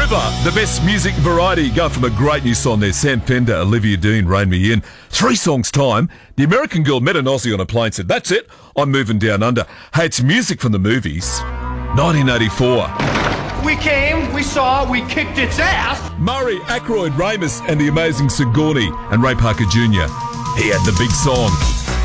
Over, the best music variety. Go from a great new song there, Sam Fender, Olivia Dean, Rain Me In. 3 songs time. The American girl met an Aussie on a plane, said, that's it, I'm moving down under. Hey, it's music from the movies. 1984. We came, we saw, we kicked its ass. Murray, Aykroyd, Ramis and the amazing Sigourney and Ray Parker Jr. He had the big song.